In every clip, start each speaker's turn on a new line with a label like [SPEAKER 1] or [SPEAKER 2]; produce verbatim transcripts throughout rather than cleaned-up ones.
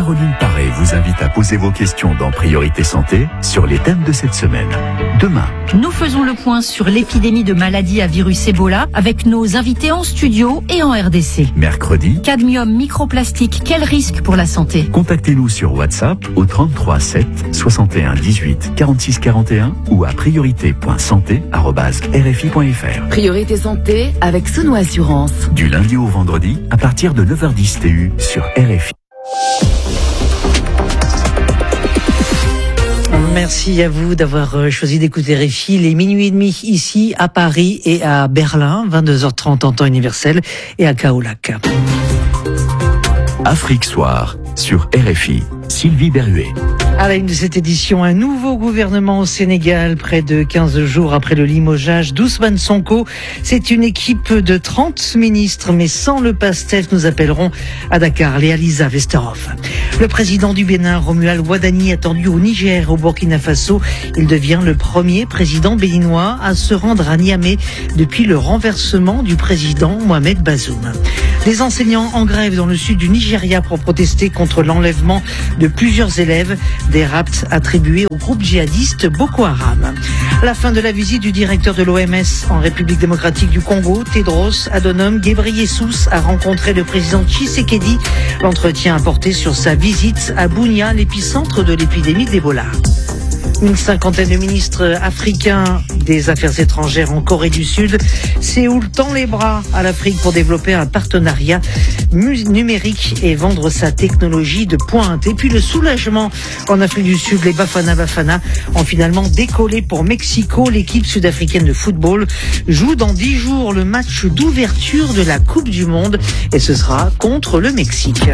[SPEAKER 1] Caroline Paré vous invite à poser vos questions dans Priorité Santé sur les thèmes de cette semaine. Demain,
[SPEAKER 2] nous faisons le point sur l'épidémie de maladies à virus Ebola avec nos invités en studio et en R D C.
[SPEAKER 1] Mercredi,
[SPEAKER 2] cadmium, microplastique, quel risque pour la santé?
[SPEAKER 1] Contactez-nous sur WhatsApp au trente-trois sept soixante et un dix-huit quarante-six quarante et un ou à priorité point santé arobase r f i point f r.
[SPEAKER 3] Priorité Santé avec Sono Assurance.
[SPEAKER 1] Du lundi au vendredi à partir de neuf heures dix T U sur R F I.
[SPEAKER 4] Merci à vous d'avoir choisi d'écouter R F I. Les minuit et demi ici à Paris et à Berlin, vingt-deux heures trente en temps universel et à Kaolack.
[SPEAKER 1] Afrique Soir sur R F I. Sylvie Berruet.
[SPEAKER 4] À la une de cette édition, un nouveau gouvernement au Sénégal, près de quinze jours après le limogeage d'Ousmane Sonko. C'est une équipe de trente ministres, mais sans le PASTEF. Nous appellerons à Dakar Léa-Lisa Vesterhoff. Le président du Bénin, Romuald Wadani, attendu au Niger, au Burkina Faso. Il devient le premier président béninois à se rendre à Niamey depuis le renversement du président Mohamed Bazoum. Les enseignants en grève dans le sud du Nigeria pour protester contre l'enlèvement de plusieurs élèves, des rapts attribués au groupe djihadiste Boko Haram. La fin de la visite du directeur de l'O M S en République démocratique du Congo, Tedros Adhanom Ghebreyesus, a rencontré le président Tshisekedi. L'entretien a porté sur sa visite à Bunia, l'épicentre de l'épidémie d'Ebola. Une cinquantaine de ministres africains des Affaires étrangères en Corée du Sud. Séoul tend les bras à l'Afrique pour développer un partenariat numérique et vendre sa technologie de pointe. Et puis le soulagement en Afrique du Sud, les Bafana Bafana ont finalement décollé pour Mexico. L'équipe sud-africaine de football joue dans dix jours le match d'ouverture de la Coupe du Monde et ce sera contre le Mexique.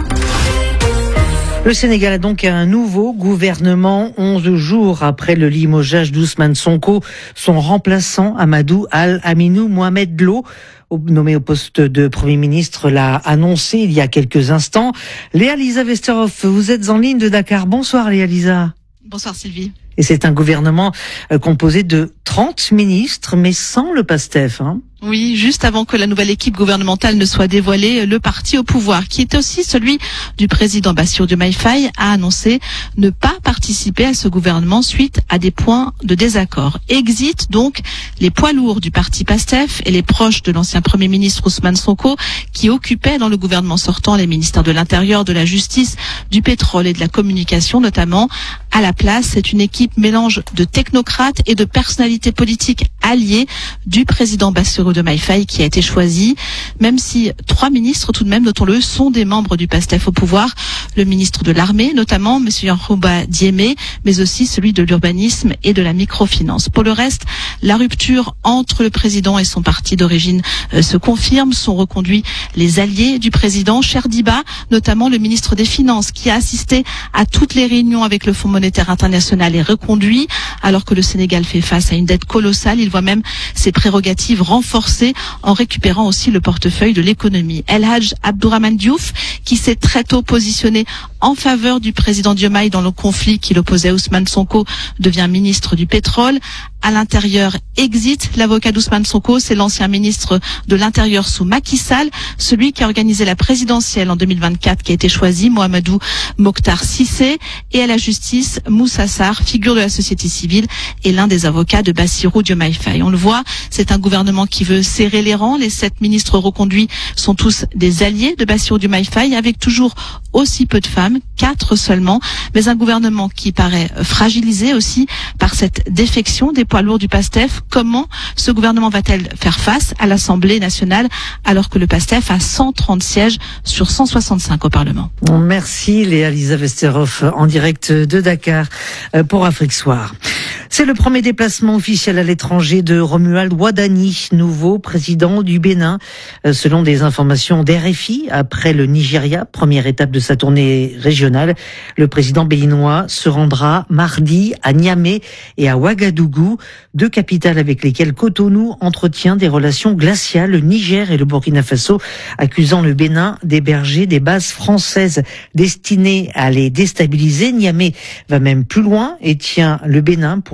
[SPEAKER 4] Le Sénégal a donc un nouveau gouvernement, onze jours après le limogeage d'Ousmane Sonko. Son remplaçant, Amadou Al-Aminou Mohamed Lo, nommé au poste de Premier ministre, l'a annoncé il y a quelques instants. Léa-Lisa Vesterhoff, vous êtes en ligne de Dakar. Bonsoir Léa-Lisa.
[SPEAKER 5] Bonsoir Sylvie.
[SPEAKER 4] Et c'est un gouvernement composé de trente ministres, mais sans le PASTEF, hein.
[SPEAKER 5] Oui, juste avant que la nouvelle équipe gouvernementale ne soit dévoilée, le parti au pouvoir, qui est aussi celui du président Bassirou Diomaye Faye, a annoncé ne pas participer à ce gouvernement suite à des points de désaccord. Exit donc les poids lourds du parti PASTEF et les proches de l'ancien Premier ministre Ousmane Sonko, qui occupaient dans le gouvernement sortant les ministères de l'Intérieur, de la Justice, du Pétrole et de la Communication notamment. À la place, c'est une équipe mélange de technocrates et de personnalités politiques alliées du président Bassirou Diomaye Faye qui a été choisi, même si trois ministres, tout de même, notons-le, sont des membres du PASTEF au pouvoir. Le ministre de l'Armée, notamment, M. Yankhoba Diémé, mais aussi celui de l'urbanisme et de la microfinance. Pour le reste, la rupture entre le président et son parti d'origine euh, se confirme. Sont reconduits les alliés du président, Cherdiba, notamment le ministre des Finances, qui a assisté à toutes les réunions avec le Fonds monétaire international, est reconduit, alors que le Sénégal fait face à une dette colossale. Il voit même ses prérogatives renforcées en récupérant aussi le portefeuille de l'économie. El Hadj Abdourahmane Diouf, qui s'est très tôt positionné en faveur du président Diomaye dans le conflit qui l'opposait à Ousmane Sonko, devient ministre du pétrole. À l'intérieur, exit l'avocat d'Ousmane Sonko, c'est l'ancien ministre de l'Intérieur sous Macky Sall, celui qui a organisé la présidentielle en deux mille vingt-quatre, qui a été choisi, Mohamedou Mokhtar Cissé. Et à la justice, Moussa Sarr, figure de la société civile, et l'un des avocats de Bassirou Diomaye Faye. On le voit, c'est un gouvernement qui veut serrer les rangs. Les sept ministres reconduits sont tous des alliés de Bassirou Diomaye Faye, avec toujours aussi peu de femmes, quatre seulement, mais un gouvernement qui paraît fragilisé aussi par cette défection des poids lourds du PASTEF. Comment ce gouvernement va-t-il faire face à l'Assemblée nationale alors que le PASTEF a cent trente sièges sur cent soixante-cinq au Parlement?
[SPEAKER 4] Merci Léa-Lisa Vesterhoff en direct de Dakar pour Afrique Soir. C'est le premier déplacement officiel à l'étranger de Romuald Wadani, nouveau président du Bénin. Selon des informations d'R F I, après le Nigeria, première étape de sa tournée régionale, le président béninois se rendra mardi à Niamey et à Ouagadougou, deux capitales avec lesquelles Cotonou entretient des relations glaciales. Le Niger et le Burkina Faso accusant le Bénin d'héberger des bases françaises destinées à les déstabiliser. Niamey va même plus loin et tient le Bénin pour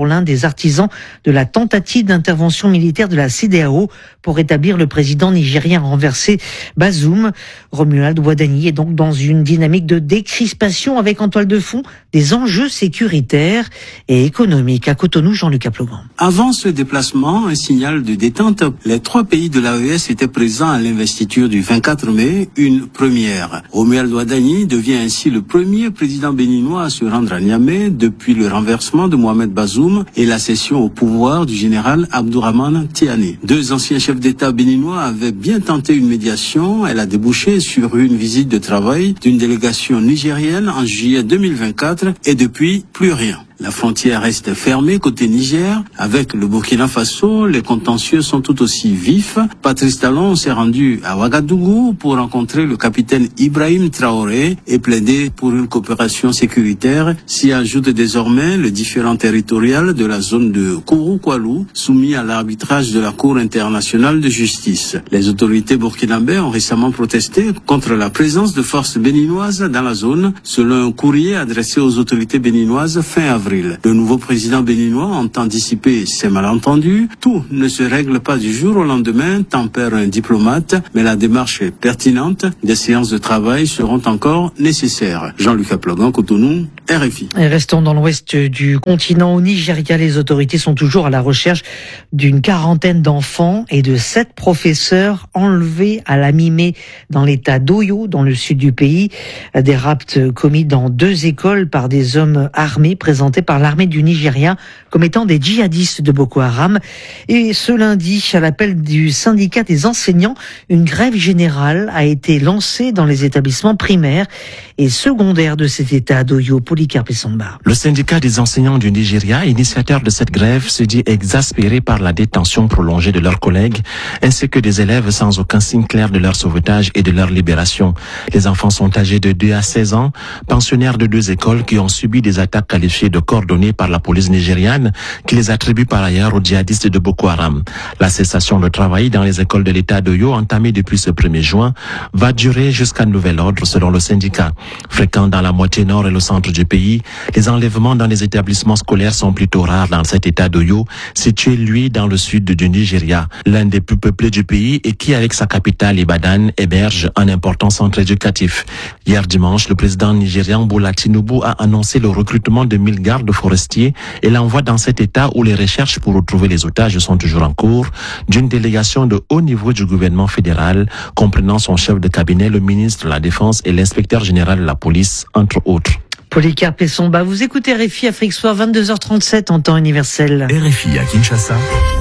[SPEAKER 4] l'un des artisans de la tentative d'intervention militaire de la C E D E A O pour rétablir le président nigérien renversé Bazoum. Romuald Ouadani est donc dans une dynamique de décrispation avec en toile de fond des enjeux sécuritaires et économiques. À Cotonou, Jean-Luc Aplogan.
[SPEAKER 6] Avant ce déplacement, un signal de détente. Les trois pays de l'A E S étaient présents à l'investiture du vingt-quatre mai, une première. Romuald Ouadani devient ainsi le premier président béninois à se rendre à Niamey depuis le renversement de Mohamed Bazoum et la cession au pouvoir du général Abdourahmane Tiani. Deux anciens chefs d'État béninois avaient bien tenté une médiation. Elle a débouché sur une visite de travail d'une délégation nigérienne en juillet deux mille vingt-quatre et depuis, plus rien. La frontière reste fermée côté Niger. Avec le Burkina Faso, les contentieux sont tout aussi vifs. Patrice Talon s'est rendu à Ouagadougou pour rencontrer le capitaine Ibrahim Traoré et plaider pour une coopération sécuritaire. S'y ajoute désormais le différend territorial de la zone de Kourou-Koualou, soumis à l'arbitrage de la Cour internationale de justice. Les autorités burkinabées ont récemment protesté contre la présence de forces béninoises dans la zone, selon un courrier adressé aux autorités béninoises fin avril. Le nouveau président béninois entend dissiper ces malentendus. Tout ne se règle pas du jour au lendemain, tempère un diplomate, mais la démarche est pertinente. Des séances de travail seront encore nécessaires. Jean-Luc Aplogan, Cotonou, R F I.
[SPEAKER 4] Et restons dans l'ouest du continent. Au Nigeria, les autorités sont toujours à la recherche d'une quarantaine d'enfants et de sept professeurs enlevés à la mi-mai dans l'état d'Oyo, dans le sud du pays. Des rapts commis dans deux écoles par des hommes armés présentés par l'armée du Nigeria comme étant des djihadistes de Boko Haram. Et ce lundi, à l'appel du syndicat des enseignants, une grève générale a été lancée dans les établissements primaires et secondaires de cet état d'Oyo. Polycarpe Samba.
[SPEAKER 7] Le syndicat des enseignants du Nigeria, initiateur de cette grève, se dit exaspéré par la détention prolongée de leurs collègues, ainsi que des élèves sans aucun signe clair de leur sauvetage et de leur libération. Les enfants sont âgés de deux à seize ans, pensionnaires de deux écoles qui ont subi des attaques qualifiées de coordonnées par la police nigériane, qui les attribue par ailleurs aux djihadistes de Boko Haram. La cessation de travail dans les écoles de l'état d'Oyo, entamée depuis ce premier juin, va durer jusqu'à nouvel ordre selon le syndicat. Fréquent dans la moitié nord et le centre du pays, les enlèvements dans les établissements scolaires sont plutôt rares dans cet état d'Oyo, situé lui dans le sud du Nigeria, l'un des plus peuplés du pays et qui, avec sa capitale Ibadan, héberge un important centre éducatif. Hier dimanche, le président nigérian Bola Tinubu a annoncé le recrutement de mille gardes forestiers et l'envoi dans cet état où les recherches pour retrouver les otages sont toujours en cours d'une délégation de haut niveau du gouvernement fédéral, comprenant son chef de cabinet, le ministre de la Défense et l'inspecteur général de la police, entre autres.
[SPEAKER 4] Polycarpe Samba, vous écoutez R F I Afrique Soir, vingt-deux heures trente-sept en temps universel.
[SPEAKER 1] R F I à Kinshasa,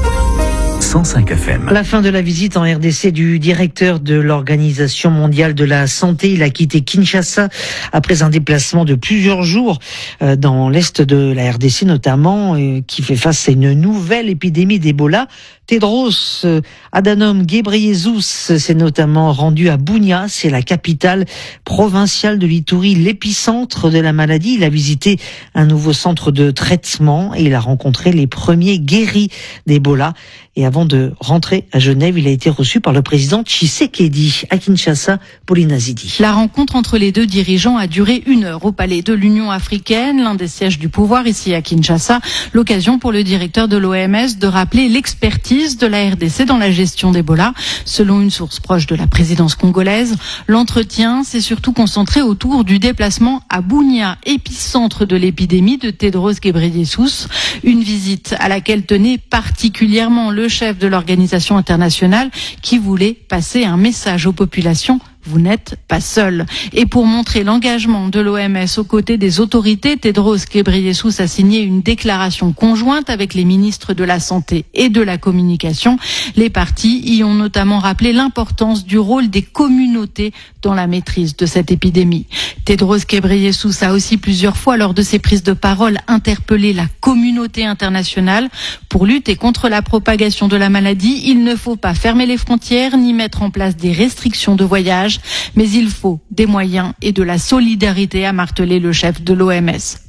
[SPEAKER 1] cent cinq F M.
[SPEAKER 4] La fin de la visite en R D C du directeur de l'Organisation mondiale de la santé. Il a quitté Kinshasa après un déplacement de plusieurs jours dans l'est de la R D C notamment, qui fait face à une nouvelle épidémie d'Ebola. Tedros Adhanom Ghebreyesus s'est notamment rendu à Bunia, c'est la capitale provinciale de l'Ituri, l'épicentre de la maladie. Il a visité un nouveau centre de traitement et il a rencontré les premiers guéris d'Ebola. Et avant de rentrer à Genève, il a été reçu par le président Tshisekedi à Kinshasa, Pauline Azidi.
[SPEAKER 2] La rencontre entre les deux dirigeants a duré une heure au palais de l'Union africaine, l'un des sièges du pouvoir ici à Kinshasa. L'occasion pour le directeur de l'O M S de rappeler l'expertise de la R D C dans la gestion d'Ebola. Selon une source proche de la présidence congolaise, l'entretien s'est surtout concentré autour du déplacement à Bunia, épicentre de l'épidémie de Tedros Ghebreyesus. Une visite à laquelle tenait particulièrement le chef de l'organisation internationale qui voulait passer un message aux populations. Vous n'êtes pas seul. Et pour montrer l'engagement de l'O M S aux côtés des autorités, Tedros Ghebreyesus a signé une déclaration conjointe avec les ministres de la Santé et de la Communication. Les partis y ont notamment rappelé l'importance du rôle des communautés dans la maîtrise de cette épidémie. Tedros Ghebreyesus a aussi plusieurs fois, lors de ses prises de parole, interpellé la communauté internationale. Pour lutter contre la propagation de la maladie, il ne faut pas fermer les frontières ni mettre en place des restrictions de voyage. Mais il faut des moyens et de la solidarité, a martelé le chef de l'O M S.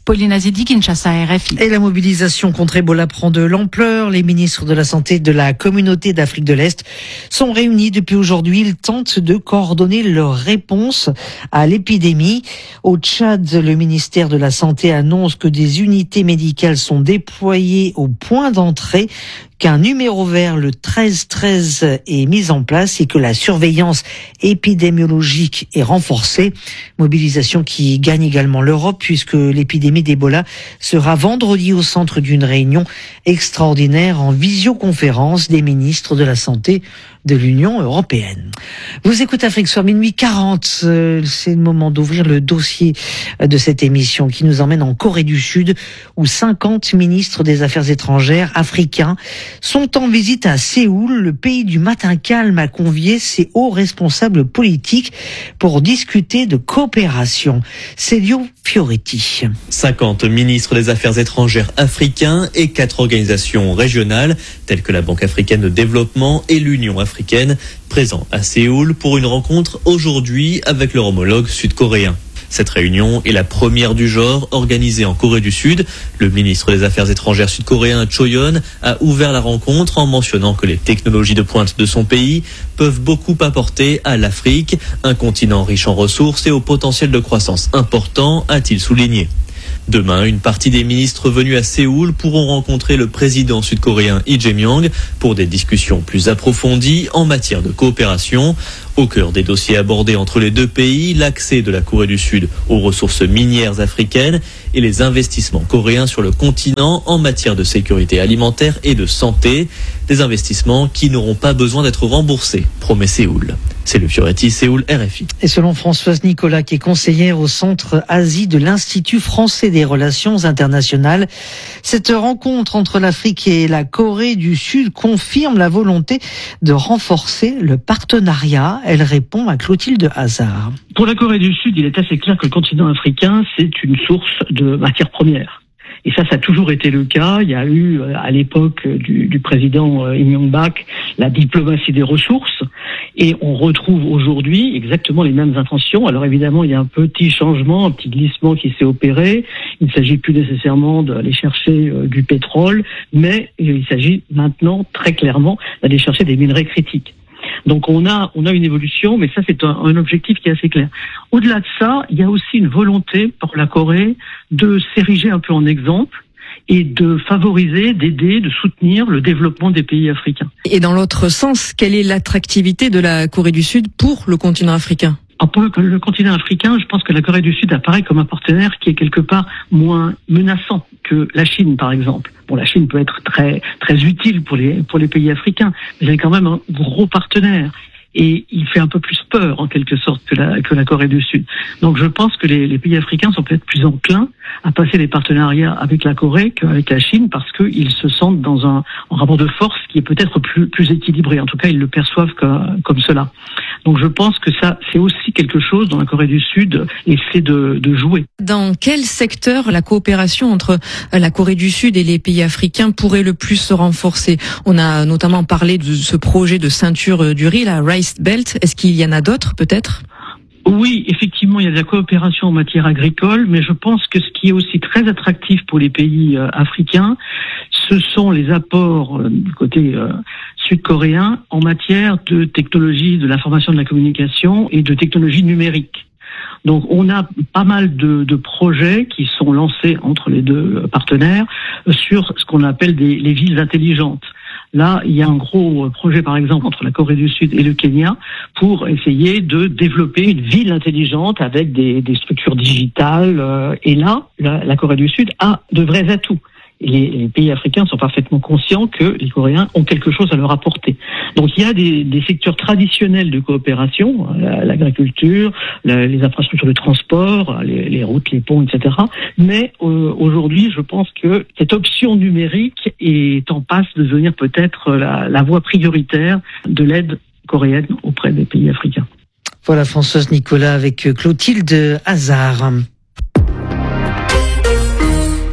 [SPEAKER 2] Pauline Azidi, Kinshasa, R F I.
[SPEAKER 4] Et la mobilisation contre Ebola prend de l'ampleur. Les ministres de la Santé de la communauté d'Afrique de l'Est sont réunis depuis aujourd'hui. Ils tentent de coordonner leur réponse à l'épidémie. Au Tchad, le ministère de la Santé annonce que des unités médicales sont déployées au point d'entrée, qu'un numéro vert, le treize treize, est mis en place et que la surveillance épidémiologique est renforcée. Mobilisation qui gagne également l'Europe puisque l'épidémie d'Ebola sera vendredi au centre d'une réunion extraordinaire en visioconférence des ministres de la Santé de l'Union européenne. Vous écoutez Afrique Soir, minuit quarante. C'est le moment d'ouvrir le dossier de cette émission qui nous emmène en Corée du Sud où cinquante ministres des Affaires étrangères africains sont en visite à Séoul. Le pays du matin calme a convié ses hauts responsables politiques pour discuter de coopération. Célio Fioretti.
[SPEAKER 8] cinquante ministres des Affaires étrangères africains et quatre organisations régionales telles que la Banque africaine de développement et l'Union africaine présents à Séoul pour une rencontre aujourd'hui avec leur homologue sud-coréen. Cette réunion est la première du genre organisée en Corée du Sud. Le ministre des Affaires étrangères sud-coréen Cho Yeon a ouvert la rencontre en mentionnant que les technologies de pointe de son pays peuvent beaucoup apporter à l'Afrique, un continent riche en ressources et au potentiel de croissance important, a-t-il souligné. Demain, une partie des ministres venus à Séoul pourront rencontrer le président sud-coréen Lee Jae-myung pour des discussions plus approfondies en matière de coopération. Au cœur des dossiers abordés entre les deux pays, l'accès de la Corée du Sud aux ressources minières africaines et les investissements coréens sur le continent en matière de sécurité alimentaire et de santé. Des investissements qui n'auront pas besoin d'être remboursés, promet Séoul. C'est le Fioretti, Séoul, R F I.
[SPEAKER 4] Et selon Françoise Nicolas, qui est conseillère au Centre Asie de l'Institut français des relations internationales, cette rencontre entre l'Afrique et la Corée du Sud confirme la volonté de renforcer le partenariat. Elle répond à Clotilde Hazard.
[SPEAKER 9] Pour la Corée du Sud, il est assez clair que le continent africain, c'est une source de matières premières. Et ça, ça a toujours été le cas. Il y a eu, à l'époque du, du président Lee Myung-bak, la diplomatie des ressources. Et on retrouve aujourd'hui exactement les mêmes intentions. Alors évidemment, il y a un petit changement, un petit glissement qui s'est opéré. Il ne s'agit plus nécessairement d'aller chercher euh, du pétrole, mais il s'agit maintenant très clairement d'aller chercher des minerais critiques. Donc on a on a une évolution, mais ça c'est un, un objectif qui est assez clair. Au-delà de ça, il y a aussi une volonté pour la Corée de s'ériger un peu en exemple et de favoriser, d'aider, de soutenir le développement des pays africains.
[SPEAKER 10] Et dans l'autre sens, quelle est l'attractivité de la Corée du Sud pour le continent africain ?
[SPEAKER 9] Pour le continent africain, je pense que la Corée du Sud apparaît comme un partenaire qui est quelque part moins menaçant que la Chine, par exemple. Bon, la Chine peut être très très utile pour les pour les pays africains, mais elle est quand même un gros partenaire. Et il fait un peu plus peur, en quelque sorte, que la, que la Corée du Sud. Donc je pense que les, les pays africains sont peut-être plus enclins à passer des partenariats avec la Corée qu'avec la Chine, parce qu'ils se sentent dans un, un rapport de force qui est peut-être plus, plus équilibré. En tout cas, ils le perçoivent comme, comme cela. Donc je pense que ça, c'est aussi quelque chose dont la Corée du Sud essaie de, de jouer.
[SPEAKER 10] Dans quel secteur la coopération entre la Corée du Sud et les pays africains pourrait le plus se renforcer ? On a notamment parlé de ce projet de ceinture du riz, la Rice Belt. Est-ce qu'il y en a d'autres, peut-être ?
[SPEAKER 9] Oui, effectivement, il y a de la coopération en matière agricole, mais je pense que ce qui est aussi très attractif pour les pays euh, africains, ce sont les apports euh, du côté euh, sud-coréen en matière de technologie de l'information et de la communication et de technologie numérique. Donc on a pas mal de, de projets qui sont lancés entre les deux partenaires sur ce qu'on appelle des, les villes intelligentes. Là, il y a un gros projet, par exemple, entre la Corée du Sud et le Kenya pour essayer de développer une ville intelligente avec des, des structures digitales. Et là, la, la Corée du Sud a de vrais atouts. Les, les pays africains sont parfaitement conscients que les Coréens ont quelque chose à leur apporter. Donc il y a des, des secteurs traditionnels de coopération, l'agriculture, la, les infrastructures de transport, les, les routes, les ponts, et cetera. Mais euh, aujourd'hui, je pense que cette option numérique est en passe de devenir peut-être la, la voie prioritaire de l'aide coréenne auprès des pays africains.
[SPEAKER 4] Voilà Françoise Nicolas avec Clotilde Hazard.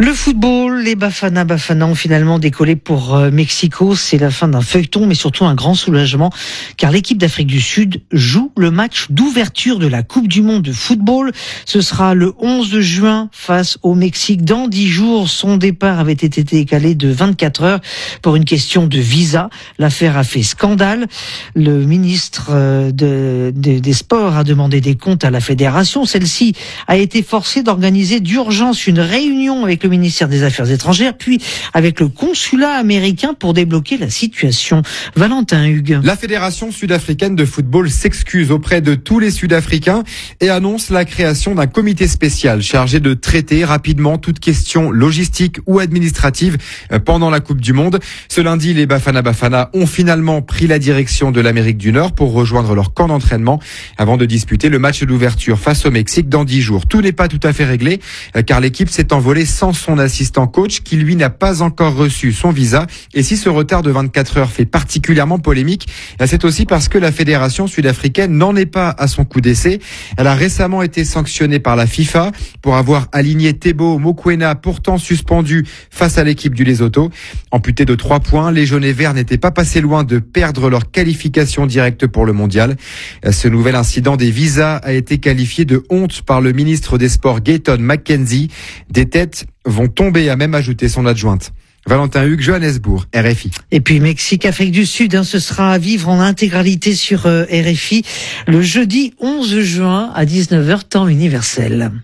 [SPEAKER 4] Le football, les Bafana Bafana ont finalement décollé pour euh, Mexico. C'est la fin d'un feuilleton, mais surtout un grand soulagement, car l'équipe d'Afrique du Sud joue le match d'ouverture de la Coupe du Monde de football. Ce sera le onze juin face au Mexique. Dans dix jours, son départ avait été décalé de vingt-quatre heures pour une question de visa. L'affaire a fait scandale. Le ministre de, de, des Sports a demandé des comptes à la fédération. Celle-ci a été forcée d'organiser d'urgence une réunion avec le ministère des Affaires étrangères, puis avec le consulat américain pour débloquer la situation. Valentin Hugues.
[SPEAKER 11] La Fédération sud-africaine de football s'excuse auprès de tous les Sud-Africains et annonce la création d'un comité spécial chargé de traiter rapidement toute question logistique ou administrative pendant la Coupe du Monde. Ce lundi, les Bafana Bafana ont finalement pris la direction de l'Amérique du Nord pour rejoindre leur camp d'entraînement avant de disputer le match d'ouverture face au Mexique dans dix jours. Tout n'est pas tout à fait réglé car l'équipe s'est envolée sans son assistant coach qui lui n'a pas encore reçu son visa. Et si ce retard de vingt-quatre heures fait particulièrement polémique, c'est aussi parce que la fédération sud-africaine n'en est pas à son coup d'essai. Elle a récemment été sanctionnée par la FIFA pour avoir aligné Teboho Mokoena, pourtant suspendu face à l'équipe du Lesotho. Amputé de trois points, les jaunes et verts n'étaient pas passés loin de perdre leur qualification directe pour le mondial. Ce nouvel incident des visas a été qualifié de honte par le ministre des Sports Gayton McKenzie. Des têtes vont tomber, a même ajouté son adjointe. Valentin Hugues, Johannesburg, R F I.
[SPEAKER 4] Et puis Mexique, Afrique du Sud, hein, ce sera à vivre en intégralité sur euh, R F I le jeudi onze juin à dix-neuf heures temps universel.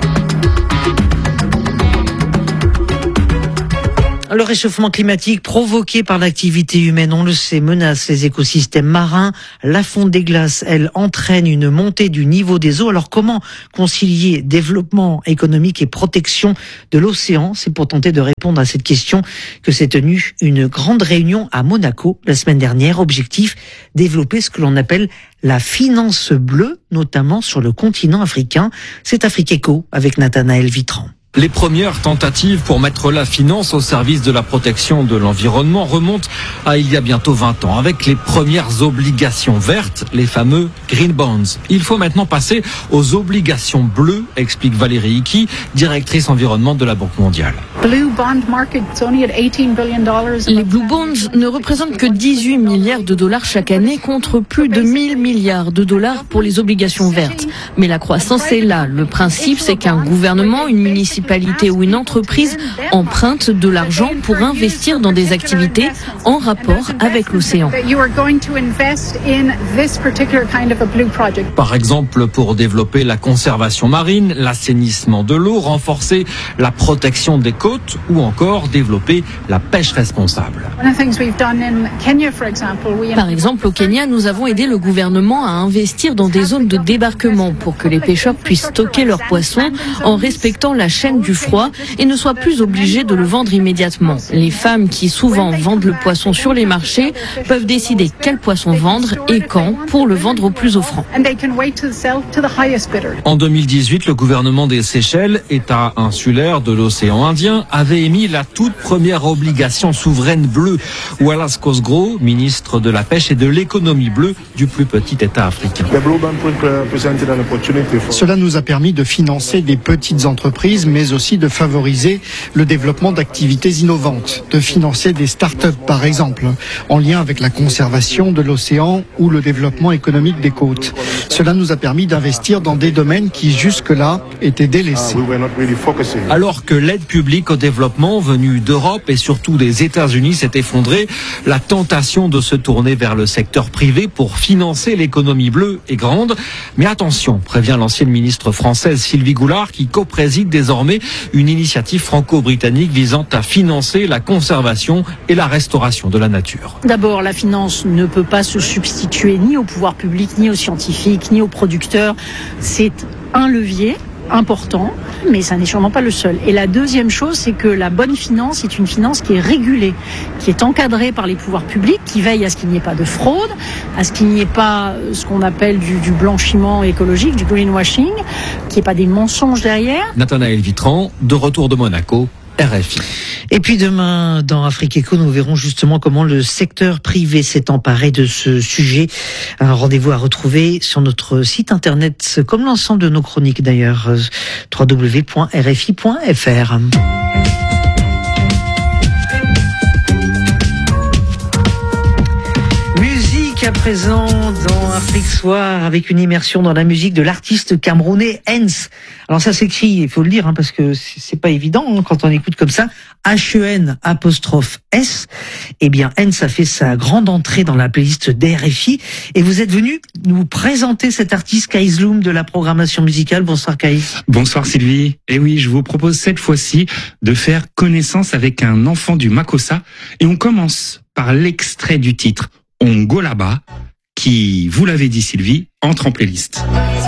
[SPEAKER 4] Le réchauffement climatique provoqué par l'activité humaine, on le sait, menace les écosystèmes marins. La fonte des glaces, elle, entraîne une montée du niveau des eaux. Alors comment concilier développement économique et protection de l'océan? C'est pour tenter de répondre à cette question que s'est tenue une grande réunion à Monaco la semaine dernière. Objectif, développer ce que l'on appelle la finance bleue, notamment sur le continent africain. C'est Afrique Eco avec Nathanaël Vitran.
[SPEAKER 12] Les premières tentatives pour mettre la finance au service de la protection de l'environnement remontent à il y a bientôt vingt ans, avec les premières obligations vertes, les fameux Green Bonds. Il faut maintenant passer aux obligations bleues, explique Valérie Hickey, directrice environnement de la Banque mondiale.
[SPEAKER 13] Les Blue Bonds ne représentent que dix-huit milliards de dollars chaque année contre plus de mille milliards de dollars pour les obligations vertes. Mais la croissance est là. Le principe, c'est qu'un gouvernement, une municipalité ou une entreprise emprunte de l'argent pour investir dans des activités en rapport avec l'océan.
[SPEAKER 12] Par exemple, pour développer la conservation marine, l'assainissement de l'eau, renforcer la protection des côtes ou encore développer la pêche responsable.
[SPEAKER 13] Par exemple, au Kenya, nous avons aidé le gouvernement à investir dans des zones de débarquement pour que les pêcheurs puissent stocker leurs poissons en respectant la chaîne du froid et ne soient plus obligés de le vendre immédiatement. Les femmes qui souvent vendent le poisson sur les marchés peuvent décider quel poisson vendre et quand pour le vendre au plus offrant.
[SPEAKER 12] En deux mille dix-huit, le gouvernement des Seychelles, État insulaire de l'océan Indien, avait émis la toute première obligation souveraine bleue. Wallace Cosgrove, ministre de la pêche et de l'économie bleue du plus petit État africain.
[SPEAKER 14] Cela nous a permis de financer des petites entreprises, mais aussi de favoriser le développement d'activités innovantes, de financer des start-up par exemple, en lien avec la conservation de l'océan ou le développement économique des côtes. Cela nous a permis d'investir dans des domaines qui jusque-là étaient délaissés.
[SPEAKER 12] Alors que l'aide publique au développement venue d'Europe et surtout des États-Unis s'est effondrée, la tentation de se tourner vers le secteur privé pour financer l'économie bleue est grande. Mais attention, prévient l'ancienne ministre française Sylvie Goulard, qui co-préside désormais une initiative franco-britannique visant à financer la conservation et la restauration de la nature.
[SPEAKER 15] D'abord, la finance ne peut pas se substituer ni au pouvoir public, ni aux scientifiques, ni aux producteurs. C'est un levier important, mais ça n'est sûrement pas le seul. Et la deuxième chose, c'est que la bonne finance est une finance qui est régulée, qui est encadrée par les pouvoirs publics, qui veille à ce qu'il n'y ait pas de fraude, à ce qu'il n'y ait pas ce qu'on appelle du, du blanchiment écologique, du greenwashing, qu'il n'y ait pas des mensonges derrière.
[SPEAKER 12] Nathanaël Vitran, de retour de Monaco, R F I.
[SPEAKER 4] Et puis demain, dans Afrique Eco, nous verrons justement comment le secteur privé s'est emparé de ce sujet. Un rendez-vous à retrouver sur notre site internet, comme l'ensemble de nos chroniques d'ailleurs, w w w point r f i point f r. présent dans Afrique Soir avec une immersion dans la musique de l'artiste camerounais Hens. Alors ça s'écrit, il faut le dire, hein, parce que c'est pas évident hein, quand on écoute comme ça. H E N apostrophe S. Eh bien, Hens a fait sa grande entrée dans la playlist d'R F I et vous êtes venu nous présenter cet artiste Kaïs Loum de la programmation musicale. Bonsoir Kaïs.
[SPEAKER 16] Bonsoir Sylvie. Et oui, je vous propose cette fois-ci de faire connaissance avec un enfant du Makossa et on commence par l'extrait du titre On go là-bas qui, vous l'avez dit Sylvie, entre en playlist.